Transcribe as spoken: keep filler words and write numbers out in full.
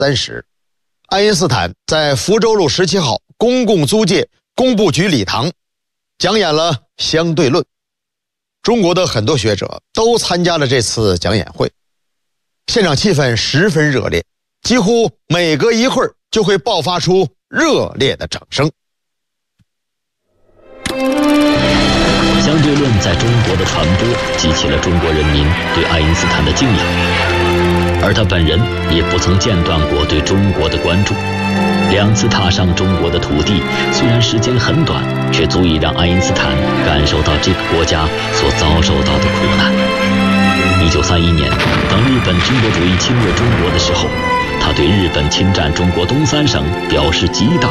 三十，爱因斯坦在福州路十七号公共租界工部局礼堂讲演了相对论。中国的很多学者都参加了这次讲演会，现场气氛十分热烈，几乎每隔一会儿就会爆发出热烈的掌声。 相对论在中国的传播激起了中国人民对爱因斯坦的敬仰，而他本人也不曾间断过对中国的关注。两次踏上中国的土地，虽然时间很短，却足以让爱因斯坦感受到这个国家所遭受到的苦难。一九三一年，当日本军国主义侵略中国的时候，他对日本侵占中国东三省表示极大